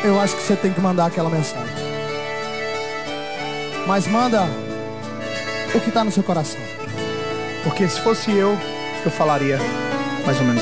eu acho que você tem que mandar aquela mensagem. Mas manda o que está no seu coração. Porque se fosse eu falaria mais ou menos